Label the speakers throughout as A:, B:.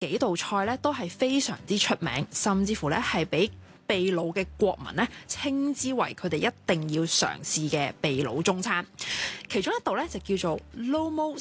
A: 幾道菜咧都係非常之出名，甚至乎咧係俾秘魯嘅國民咧稱之為佢哋一定要嘗試嘅秘魯中餐。其中一道咧就叫做 Lomo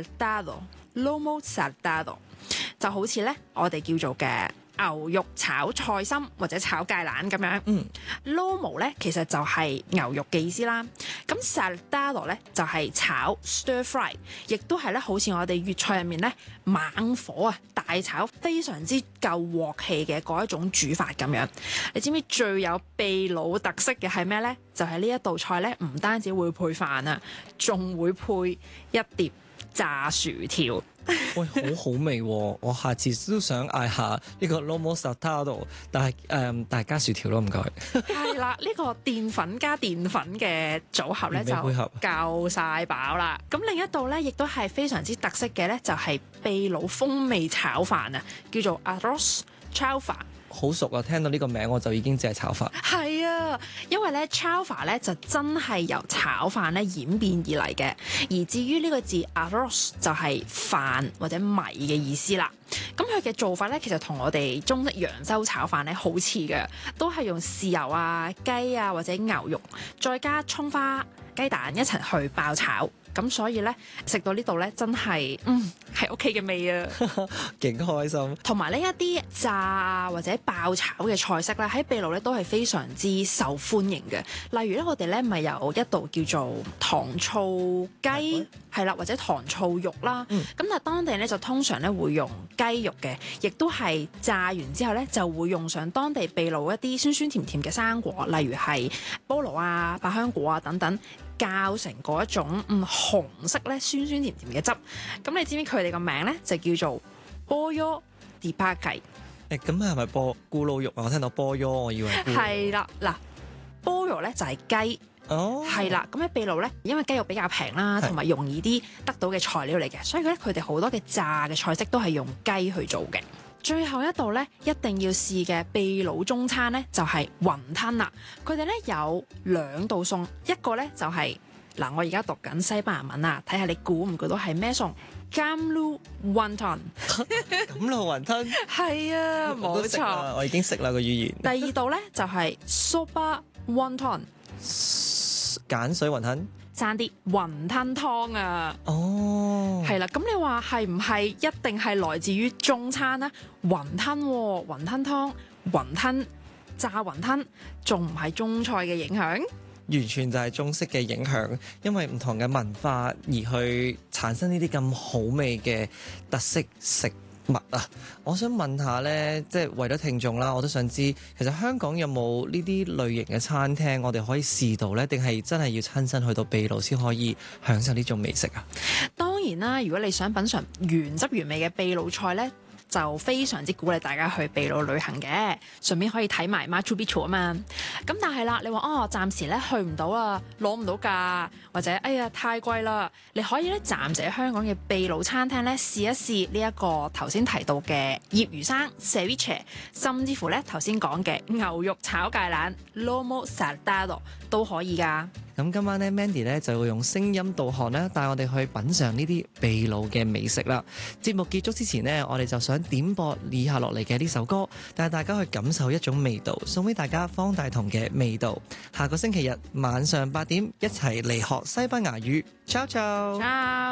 A: Saltado，Lomo Saltado 就好似咧我哋叫做嘅牛肉炒菜心或者炒芥蘭咁樣。Lomo 咧其實就係牛肉嘅意思啦。咁 Saltado 咧就係炒 stir fry， 亦都係咧好似我哋粵菜入面咧猛火啊大炒，非常之夠鑊氣嘅嗰一種煮法咁樣。你知唔知最有秘魯特色嘅係咩咧？就係呢一道菜咧，唔單止會配飯啊，仲會配一碟炸薯條。
B: 喂，好好味喎！我下次都想嗌下呢個 Lomo Saltado， 但係大家薯條咯，唔該。
A: 係啦，呢個澱粉加澱粉嘅組合咧就夠晒飽啦。咁另一道咧，亦都係非常之特色嘅咧，就係秘魯風味炒飯啊，叫做 Arroz Chaufa。
B: 好熟啊！聽到呢個名我就已經只係炒飯。
A: 係啊，因為咧 chaufa 咧就真係由炒飯咧演變而嚟嘅，而至於呢個字 arroz 就係飯或者米嘅意思啦。咁佢嘅做法咧，其實同我哋中式揚州炒飯咧好似嘅，都係用豉油啊、雞啊或者牛肉，再加葱花、雞蛋一齊去爆炒。咁所以咧食到呢度咧真係係屋企嘅味啊，
B: 勁開心。
A: 同埋呢一啲炸啊或者爆炒嘅菜式咧喺秘魯咧都係非常之受歡迎嘅。例如咧我哋咧咪有一道叫做糖醋雞係啦，或者糖醋肉啦。咁但係當地咧就通常咧會用雞肉嘅，亦都係炸完之後咧就會用上當地秘魯一啲酸酸甜甜嘅生果，例如係菠蘿啊、百香果啊等等，教成嗰一種紅色咧酸酸甜甜嘅汁。咁你知唔知佢哋個名咧就叫做 Pollo de Paca？
B: 咁係咪咕嚕肉啊？我聽到波哟，我以為
A: 係啦，嗱，Pollo咧就係雞，係啦。咁喺秘魯咧，因為雞肉比較平啦，同埋容易啲得到嘅材料嚟嘅，所以咧佢哋好多嘅炸嘅菜式都係用雞去做嘅。最後一道咧一定要試嘅秘魯中餐咧就係雲吞啦。佢哋咧有兩道餸，一個咧就係嗱，我而家讀緊西班牙文啊，睇下你估唔估到係咩餸？Gamlu wonton。
B: 咁咯，雲吞
A: 係啊，冇錯，
B: 我已經識啦個語言。
A: 第二道咧就係 soba wonton，
B: 鹼水雲吞。
A: 爭啲雲吞湯啊！係啦，咁你話係唔係一定係來自於中餐呢？雲吞、雲吞湯、雲吞、炸雲吞，仲唔係中菜嘅影響？
B: 完全就係中式嘅影響，因為唔同嘅文化而去產生呢啲咁好味嘅特色食物啊！我想問下呢，即係為咗聽眾啦，我都想知其實香港有冇呢啲類型嘅餐廳我哋可以試到呢？定係真係要親身去到秘魯先可以享受呢種美食啊？
A: 當然啦，如果你想品嚐原汁原味嘅秘魯菜呢，就非常之鼓勵大家去秘魯旅行嘅，順便可以睇埋 Machu Picchu 啊嘛。咁但係啦，你話暫時咧去唔到啊，攞唔到假，或者哎呀太貴啦，你可以咧暫時喺香港嘅秘魯餐廳咧試一試呢一個頭先提到嘅醃魚生 ceviche， 甚至乎咧頭先講嘅牛肉炒芥蘭 Lomo Saltado 都可以㗎。
B: 咁今晚咧 Mandy 咧就會用聲音導航咧帶我哋去品嚐呢啲秘魯嘅美食啦。節目結束之前呢，我哋就想點播以下落嚟嘅呢首歌，帶大家去感受一種味道，送俾大家方大同嘅味道。下個星期日晚上8點一齊嚟學西班牙語。Ciao ciao。